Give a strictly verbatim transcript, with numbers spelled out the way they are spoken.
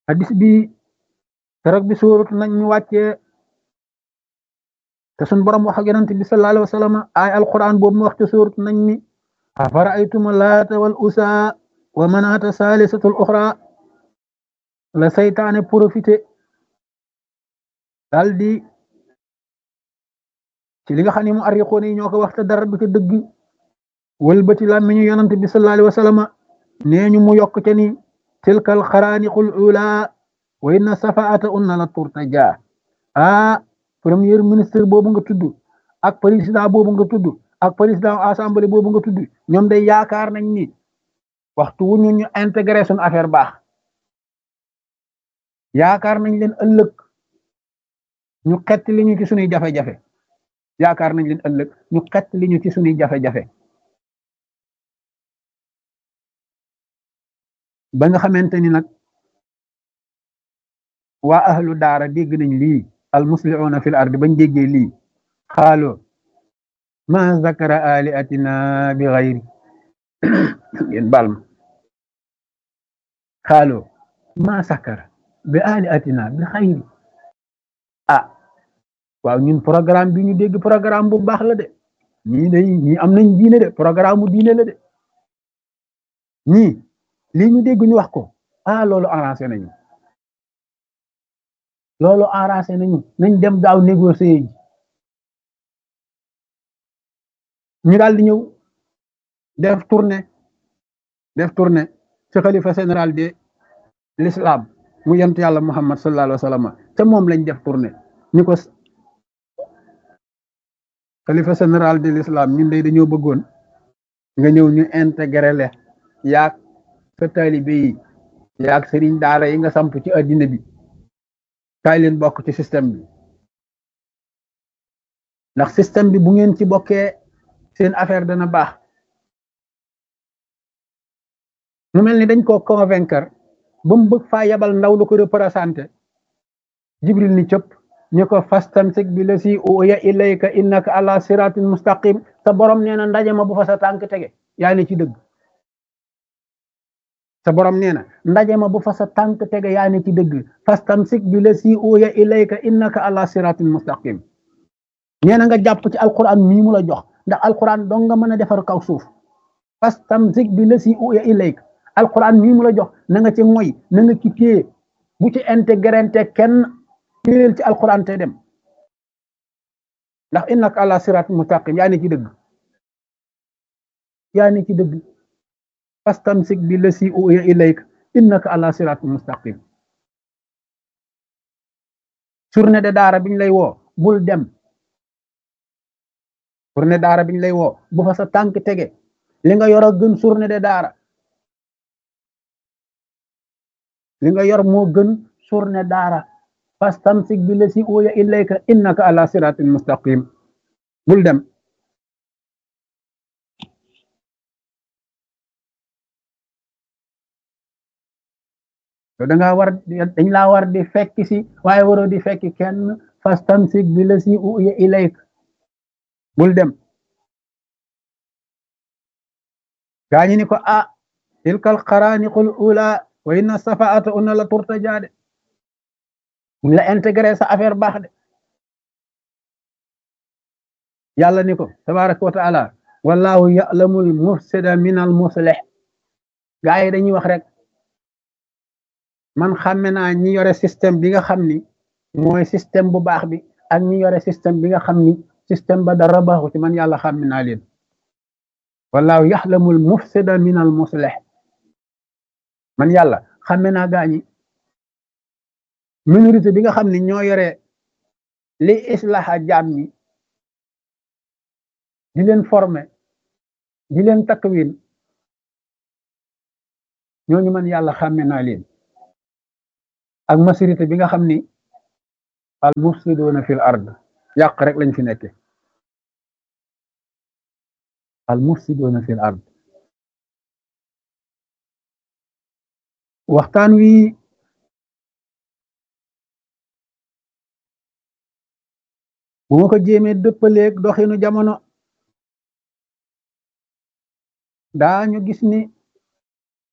hadis bi keroog bi suuratu nañ ñu wàccee te sun borom wax ak yonent bi sallallahu alayhi wa sallam ay alquran boobu mu wax ci suuratu nañ mi afara'aytum laata wal usa wa manaata saalisatul uxra la saytaane profité daal di ci li nga xam ne mu arriqoon yi ñoo ko wax te dara du ca dëgg wëlbati làmmiñu yonent bi sallallahu alayhi wa sallam nee ñu mu yokk ca ni tilkal xaraaniqul ula wa inna safaata unna la turtaja ah premier ministre boobu nga tudd ak président boobu nga tudd ak président assemblée boobu nga tudd ñoom day yaakaar nañ ni waxtu wu ñu ñu intégré suñu affaire baax yaakaar nañ leen ëllëg ñu xett li ñu ci suñuy jafe-jafe yaakaar nañ leen ëllëg ñu xett li ñu ci suñuy jafe-jafe ba nga xamante ni nag waa ahlu daara dégg nañ lii al muslihuuna fil ardi bañ déggee lii xaalo ma zakara aliatina bi xayri ngeen baal ma xaalo ma zakara bi aliatina bi xayri ah waaw ñun programme bi ñu dégg programme bu baax la de ñii day ñii am nañ diine de programme bu diine la de ñii lii ñu dégg ñu wax ko ah loolu arrangé nañu loolu arrangé nañu nañ dem gaaw négocier ji ñu daal di ñëw def tournée def tournée ci xalifa général de l'islam mu yent yàlla muhammad sallallahu alayhi wa sallam te moom lañ def tournée ñu ko xalifa général de l'islam ñun day dañoo bëggoon nga ñëw ñu intégré le yaag sa taalibe yi yaag sëriñ daara yi nga samp ci addina bi kaay leen bokk ci système bi ndax système bi bu ngeen ci bokkee seen affaire dana baax mu mel ni dañ koo convaincre ba mu bëgg faa yabal ndaw lu ko représenté jibril ni cëpp ñu ko fastamsik bi la si uya ilayka innaka ala siratin mustaqim sa borom nee na ndaje ma bu fa sa tànk tege yaa ne ci dëgg sa borom nee na ndaje ma bu fa sa tànk tege yaa ne ci dëgg fastamsik bi la si uya ilayka innaka ala siratin mustaqim nee na nga jàpp ci alquran mii mu la jox ndax alquran dong nga mën a defar kaw suuf fastamsik bi la si uya ilayka alquran mii mu la jox na nga ci moy na nga ci téye bu ci intégrante kenn téyel ci alquran te dem ndax innaka ala siratin mustaqim yaa ne ci dëgg yaa ne ci dëgg fastamsik bi la si uya ilayka innaka ala siratin mustaqim journée de daara biñ lay woo bul dem journée daara biñ lay woo bu fa sa tànk tege li nga yor a gën journée de daara li nga yor moo gën journée daara fastamsik bi la si uya ilayka innaka ala siratin mustaqim bul dem yow da ngaa war dañ laa war di fekk si waaye waroo di fekk kenn fastamsik bi la si uya ilayka bul dem gaañi ni ko ah tilkal xaraaniqul ula wa inna safaata unna la turtaja de buñ la intégré sa affaire baax de yàlla ni ko tabaraka wa taala wallahu ya'lamul mufsida min al muslih gaa yi dañuy wax rek man xàmme naa ñi yore système bi nga xam ni mooy système bu baax bi ak ñi yore système bi nga xam ni système ba dara baaxu ci man yàlla xàmme naa leen wallahu yaxlamul mufsida min al muslih man yàlla xàmme naa gaañi minorité bi nga xam ni ñoo yore li islaha jaam ñi di leen former di leen takwin ñooñu man yàlla xàmme naa leen ak majorité bi nga xam ni al mufsiduna fil ard yàq rek lañ fi nekke al mufsiduna fil ard waxtaan wi bu ma ko jéemee dëppaleeg doxinu jamono daañu gis ni